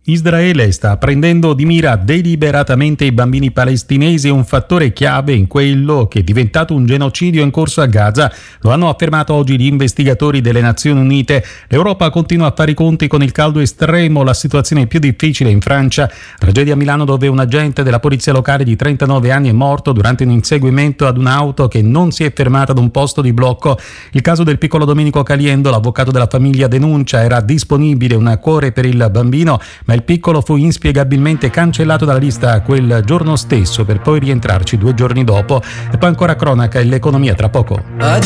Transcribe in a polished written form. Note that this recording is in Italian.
Israele sta prendendo di mira deliberatamente i bambini palestinesi, un fattore chiave in quello che è diventato un genocidio in corso a Gaza. Lo hanno affermato oggi gli investigatori delle Nazioni Unite. L'Europa continua a fare i conti con il caldo estremo, la situazione è più difficile in Francia. Tragedia a Milano, dove un agente della polizia locale di 39 anni è morto durante un inseguimento ad un'auto che non si è fermata ad un posto di blocco. Il caso del piccolo Domenico Caliendo, l'avvocato della famiglia denuncia, era disponibile un cuore per il bambino, ma il piccolo fu inspiegabilmente cancellato dalla lista quel giorno stesso per poi rientrarci 2 giorni dopo. E poi ancora cronaca e l'economia tra poco.